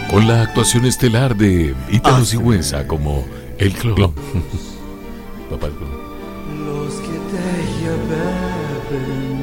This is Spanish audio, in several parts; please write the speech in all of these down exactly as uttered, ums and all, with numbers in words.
con la actuación estelar de Ítalo Sigüenza como el clon. Papá el clon. Los que te lleven,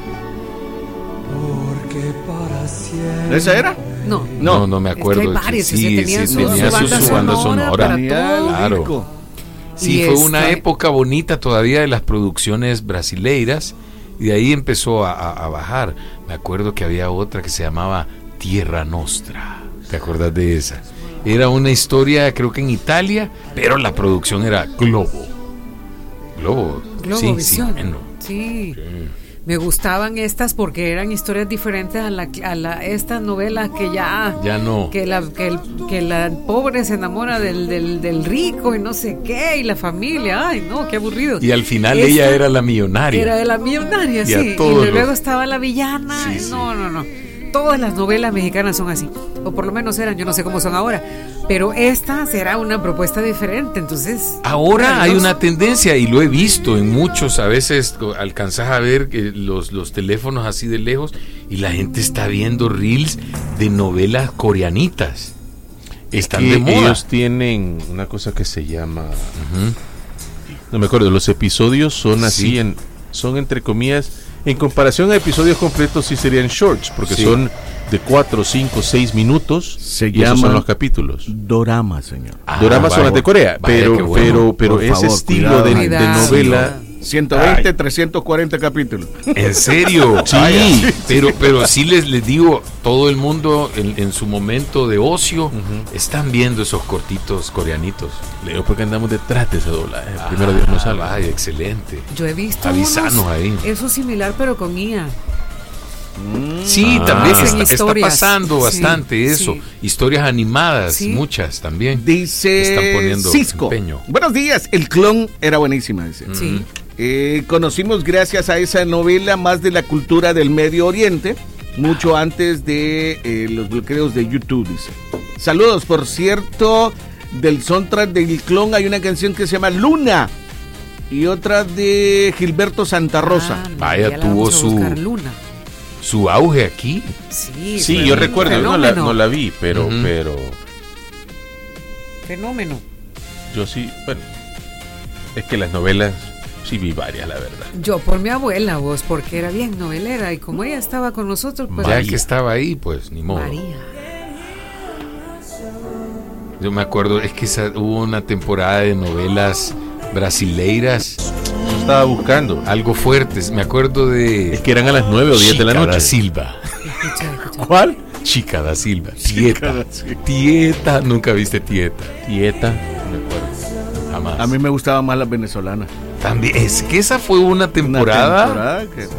porque para siempre. ¿Esa era? No, No, no me acuerdo. Es que hay varios, sí, sí, tenía sí, su- tenía su su, banda su banda sonora sonora. para todo. Claro. Rico. Sí, Y fue una esta- época bonita todavía de las producciones brasileiras y de ahí empezó a, a- a bajar. Me acuerdo que había otra que se llamaba Tierra Nostra. ¿Te acuerdas de esa? Era una historia, creo que en Italia, pero la producción era Globo. Globo. Sí, sí, Globovisión. bueno. Sí. Me gustaban estas porque eran historias diferentes a la a la estas novelas que ya Ya no. que la que el que la pobre se enamora del, del, del rico y no sé qué y la familia, ay no, qué aburrido. Y al final Esta ella era la millonaria. Era de la millonaria, Y a sí, y todos luego los- estaba la villana. Sí, sí. No, no, no. Todas las novelas mexicanas son así, o por lo menos eran, yo no sé cómo son ahora, pero esta será una propuesta diferente, entonces. Ahora hay Carlos, una tendencia, y lo he visto en muchos, a veces alcanzas a ver que los, los teléfonos así de lejos y la gente está viendo reels de novelas coreanitas. Están que de moda. ellos tienen una cosa que se llama, Ujú. no me acuerdo, los episodios son así, Sí. en, son entre comillas, en comparación a episodios completos sí serían shorts, porque Sí. son de cuatro, cinco, seis minutos. Se y esos son llama los capítulos. Dorama, señor. Ah, Doramas son vaya, las de Corea, vaya, pero, qué bueno. pero, pero Por ese favor, estilo cuidado. de, de Cuidado. novela. ciento veinte, Ay. trescientos cuarenta capítulos. ¿En serio? Sí. Vaya. Pero, pero sí les, les digo, todo el mundo en, en su momento de ocio están viendo esos cortitos coreanitos. Leo, porque andamos detrás de ese doblaje. Ah, Primero Dios nos salva. Vaya, excelente. yo he visto Avisanos unos- ahí. eso similar pero con I A. Sí, Ah. también Hacen está, está historias. pasando Sí, bastante eso. sí. Historias animadas, Sí. muchas también. Dice Están poniendo Cisco. empeño. Buenos días, el clon era buenísima, dice. Sí. Eh, conocimos gracias a esa novela más de la cultura del Medio Oriente, mucho antes de eh, los bloqueos de YouTube, dice. Saludos, por cierto, del soundtrack del clon hay una canción que se llama Luna y otra de Gilberto Santa Rosa. Ah, no, Vaya, ya la tuvo vamos a su- buscar, Luna. Su auge aquí. Sí, Sí, fue yo un recuerdo, yo no la, fenómeno. no la vi, pero, Ujú. pero Fenómeno. yo sí, bueno, es que las novelas sí vi varias, la verdad. Yo por mi abuela, vos, porque era bien novelera y como ella estaba con nosotros, pues. Ya María. que estaba ahí, pues ni modo. María. Yo me acuerdo, es que esa- hubo una temporada de novelas brasileiras, Estaba buscando. algo fuertes. Me acuerdo de Es que eran a las nueve o diez de la Chica noche. da Silva. Escucha, escucha. ¿Cuál? Chica da Silva. Tieta. da Silva. Tieta. Nunca viste Tieta. Tieta, no me acuerdo. Jamás. A mí me gustaba más la venezolana. También, es que esa fue una Una temporada, temporada que-